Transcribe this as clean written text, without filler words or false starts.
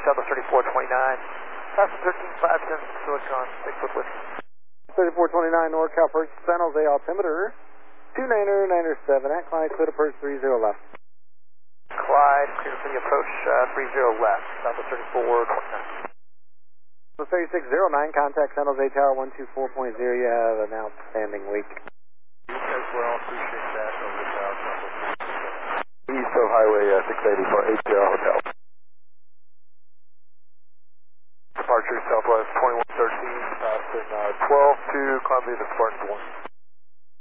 Southwest 3429. Passing 1357 Silicon, 6 foot whiskey. 3429 NorCal Perch, San Jose altimeter, 2997 at Clyde, clear to Perch 30 left. Clyde, clear for the approach 30 left, Southwest 3429. So 3609, contact San Jose Tower 124.0, you have an outstanding week. You as well, appreciate that. Over south, East of Highway 680 for ATL Hotel. Departure Southwest 2113, passing 12 to Columbia to Spartans 1.